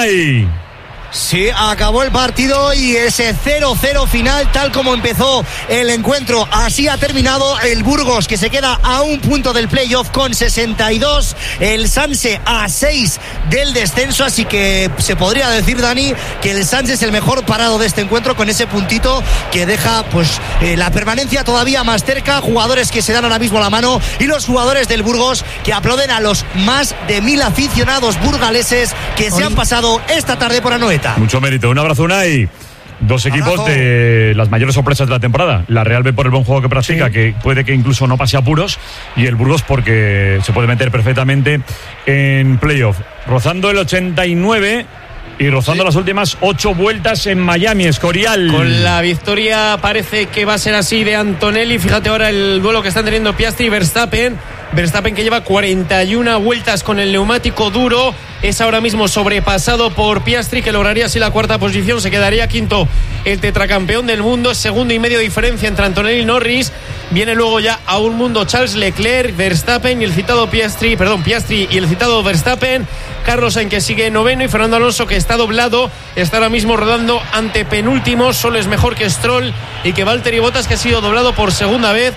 Unai. Sí, acabó el partido y ese 0-0 final, tal como empezó el encuentro, así ha terminado. El Burgos, que se queda a un punto del playoff con 62, el Sanse a 6 del descenso, así que se podría decir, Dani, que el Sanse es el mejor parado de este encuentro, con ese puntito que deja pues la permanencia todavía más cerca. Jugadores que se dan ahora mismo la mano, y los jugadores del Burgos que aplauden a los más de 1000 aficionados burgaleses que se han pasado esta tarde por Anoeta. Mucho mérito. Un abrazo, Unai. Dos equipos de las mayores sorpresas de la temporada. La Real B por el buen juego que practica, que puede que incluso no pase apuros, y el Burgos porque se puede meter perfectamente en playoff. Rozando el 89 y rozando las últimas 8 vueltas en Miami. Escorial. Con la victoria parece que va a ser así de Antonelli. Fíjate ahora el duelo que están teniendo Piastri y Verstappen, que lleva 41 vueltas con el neumático duro. Es ahora mismo sobrepasado por Piastri, que lograría así la cuarta posición. Se quedaría quinto el tetracampeón del mundo. Segundo y medio diferencia entre Antonelli y Norris. Viene luego ya a un mundo Charles Leclerc, Verstappen y el citado Piastri y el citado Verstappen. Carlos Sainz, que sigue noveno, y Fernando Alonso, que está doblado, está ahora mismo rodando ante penúltimo. Solo es mejor que Stroll y que Valtteri Bottas, que ha sido doblado por segunda vez.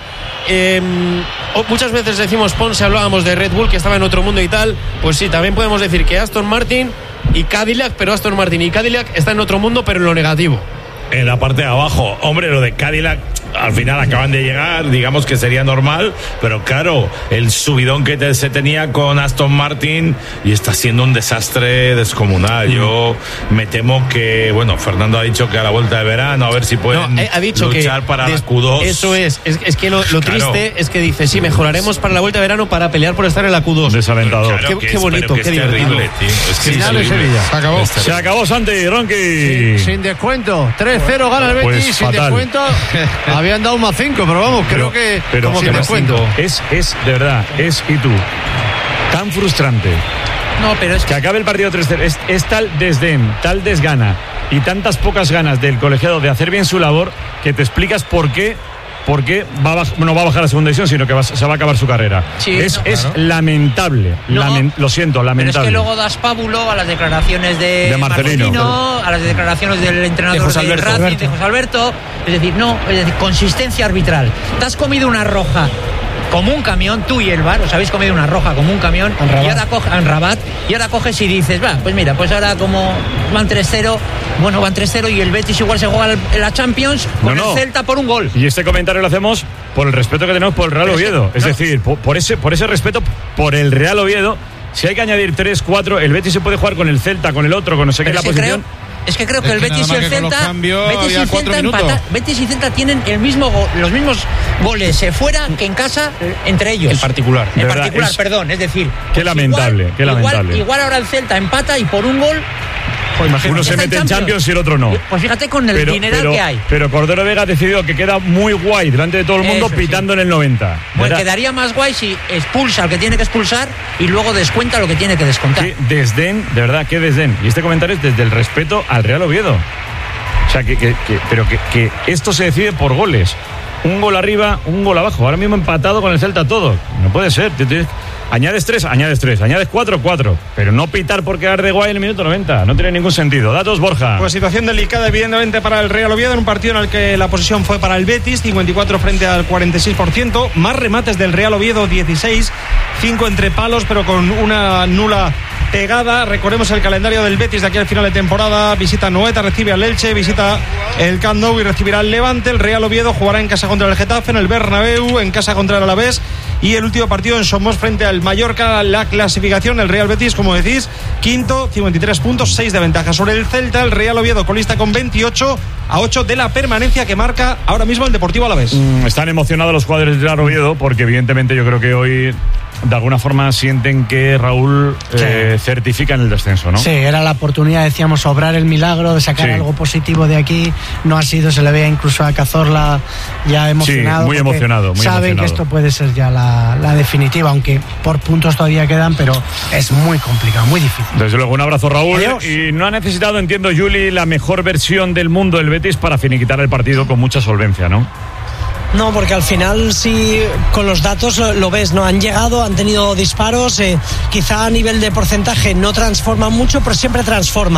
Muchas veces decimos, Ponce, hablábamos de Red Bull, que estaba en otro mundo y tal. Pues sí, también podemos decir que Aston Martin y Cadillac, pero Aston Martin y Cadillac está en otro mundo, pero en lo negativo. En la parte de abajo, hombre, lo de Cadillac al final acaban de llegar, digamos que sería normal, pero claro, el subidón que se tenía con Aston Martin, y está siendo un desastre descomunal. Yo me temo que, bueno, Fernando ha dicho que a la vuelta de verano a ver si pueden ha dicho luchar que para la Q2. Eso es que lo triste es que dice, sí, mejoraremos para la vuelta de verano para pelear por estar en la Q2. Desalentador. Claro, qué bonito, qué terrible, tío. Es que final de Sevilla. Se acabó. Se acabó, Santi, Ronqui. Sin descuento. 3-0 gana el Betis, Pues sin fatal. descuento. Habían dado un más 5, pero vamos, creo que como sin descuento. Es de verdad, y tú, tan frustrante. No, pero es que acabe el partido 3-0. Es tal desdén, tal desgana y tantas pocas ganas del colegiado de hacer bien su labor, que te explicas por qué no va a bajar a segunda división, sino que se va a acabar su carrera. Sí, es lamentable. Lo siento, lamentable. Pero es que luego das pábulo a las declaraciones de Marcelino, a las declaraciones del entrenador de Racing, de José Alberto. Es decir, consistencia arbitral. Te has comido una roja como un camión, tú y el VAR, os habéis comido una roja como un camión, en Rabat, y ahora coges y dices, pues mira, pues ahora como van 3-0, van 3-0 y el Betis igual se juega la Champions con el Celta por un gol. Y este comentario lo hacemos por el respeto que tenemos por el Real Oviedo. Es decir, por ese respeto por el Real Oviedo, si hay que añadir 3-4, el Betis se puede jugar con el Celta, con el otro, con no sé qué la posición. Es que creo que el Betis y el Celta, Betis y Celta tienen los mismos goles fuera que en casa entre ellos. El particular, es decir, qué lamentable. Igual ahora el Celta empata y por un gol. Uno se mete en Champions y el otro no. Pues fíjate con el dineral que hay. Pero Cordero Vega ha decidido que queda muy guay delante de todo el mundo, pitando en el 90. Pues quedaría más guay si expulsa al que tiene que expulsar y luego descuenta lo que tiene que descontar. Qué desdén, de verdad, qué desdén. Y este comentario es desde el respeto al Real Oviedo. O sea, que esto se decide por goles. Un gol arriba, un gol abajo. Ahora mismo empatado con el Celta todo. No puede ser. Añades 3, añades 4. Pero no pitar por quedar de guay en el minuto 90. No tiene ningún sentido. Datos, Borja. Pues situación delicada, evidentemente, para el Real Oviedo, en un partido en el que la posesión fue para el Betis, 54 frente al 46%. Más remates del Real Oviedo, 16. 5 entre palos, pero con una nula pegada. Recordemos el calendario del Betis de aquí al final de temporada. Visita Noeta, recibe al Elche, visita el Camp Nou y recibirá al Levante. El Real Oviedo jugará en casa contra el Getafe, en el Bernabéu, en casa contra el Alavés, y el último partido en Somos frente al Mallorca. La clasificación, el Real Betis, como decís, quinto, 53 puntos, 6 de ventaja sobre el Celta. El Real Oviedo colista con 28, a 8 de la permanencia que marca ahora mismo el Deportivo Alavés. Están emocionados los jugadores del Real Oviedo porque evidentemente yo creo que hoy de alguna forma sienten que Raúl certifica en el descenso, ¿no? Sí, era la oportunidad, decíamos, obrar el milagro de sacar algo positivo de aquí. No ha sido, se le veía incluso a Cazorla ya emocionado. Sí, muy emocionado. Saben que esto puede ser ya la definitiva, aunque por puntos todavía quedan, pero es muy complicado, muy difícil. Desde luego, un abrazo, Raúl. Adiós. Y no ha necesitado, entiendo, Juli, la mejor versión del mundo del Betis para finiquitar el partido con mucha solvencia, ¿no? No, porque al final sí, con los datos lo ves, ¿no? Han llegado, han tenido disparos, quizá a nivel de porcentaje no transforman mucho, pero siempre transforman.